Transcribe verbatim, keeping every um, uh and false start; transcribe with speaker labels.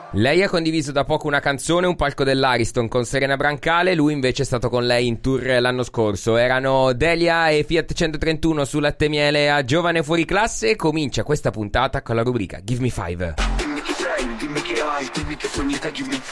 Speaker 1: Lei ha condiviso da poco una canzone, un palco dell'Ariston con Serena Brancale, lui invece è stato con lei in tour l'anno scorso. Erano Delia e Fiat centotrentuno su Latte Miele a Giovane Fuori Classe. Comincia questa puntata con la rubrica Give Me Five.
Speaker 2: Dimmi chi sei, dimmi chi hai, dimmi che sogni te, give me